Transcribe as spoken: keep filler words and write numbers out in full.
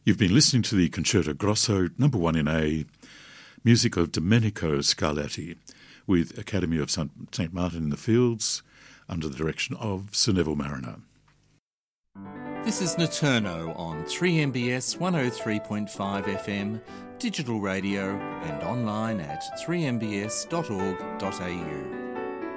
You've been listening to the Concerto Grosso, number one in A, music of Domenico Scarlatti, with Academy of Saint Martin in the Fields, under the direction of Sir Neville Mariner. This is Naturno on three M B S one oh three point five F M, digital radio and online at three m b s dot org dot a u.